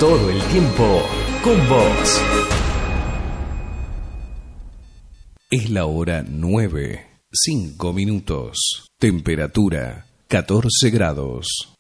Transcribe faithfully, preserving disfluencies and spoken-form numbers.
todo el tiempo con vos. Es la hora nueve, cinco minutos. Temperatura catorce grados.